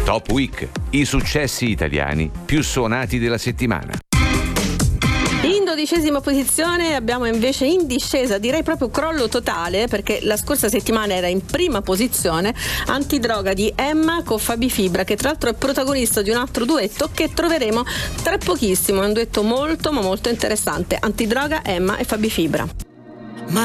Top Week, i successi italiani più suonati della settimana. In 12ª posizione abbiamo invece in discesa, direi proprio crollo totale, perché la scorsa settimana era in prima posizione, Antidroga di Emma con Fabi Fibra, che tra l'altro è protagonista di un altro duetto che troveremo tra pochissimo. È un duetto molto ma molto interessante, Antidroga, Emma e Fabi Fibra.